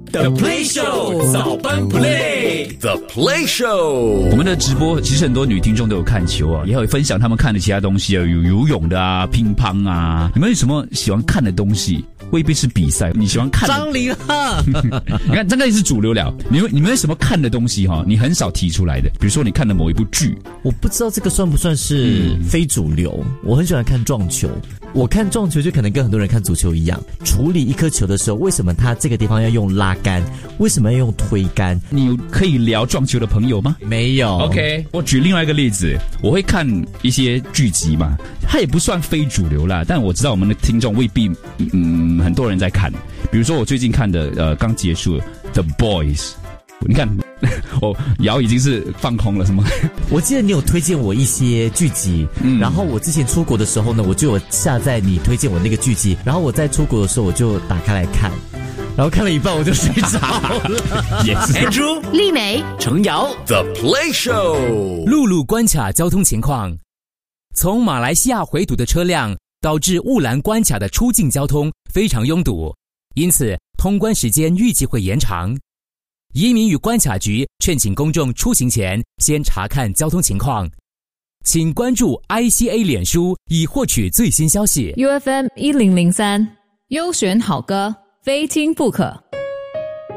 The Play Show 早班 Play，The Play Show。 我们的直播其实很多女听众都有看球啊，也有分享他们看的其他东西啊，有游泳的啊、乒乓啊。你们有什么喜欢看的东西？未必是比赛，你喜欢看的张凌赫， 你看这个也是主流了。你们有什么看的东西哈？你很少提出来的，比如说你看的某一部剧， 我不知道这个算不算是非主流。我很喜欢看撞球，我看撞球就可能跟很多人看足球一样，处理一颗球的时候，为什么他这个地方要用拉杆，为什么要用推杆？ 你有可以聊撞球的朋友吗？ 没有。 OK， 我举另外一个例子，我会看一些剧集嘛，它也不算非主流啦，但我知道我们的听众未必很多人在看。比如说我最近看的刚结束的 The Boys， 你看我瑶已经是放空了，什么？ 我记得你有推荐我一些剧集，然后我之前出国的时候呢，我就有下载你推荐我那个剧集，然后我在出国的时候我就打开来看，然后看了一半我就睡着了。 也是 Andrew、 丽梅、 程瑶 The Play Show。 陆路关卡交通情况：从马来西亚回堵的车辆导致雾兰关卡的出境交通非常拥堵，因此通关时间预计会延长。移民与关卡局劝请公众出行前先查看交通情况，请关注 ICA 脸书以获取最新消息。 UFM 1003，优选好歌，非听不可。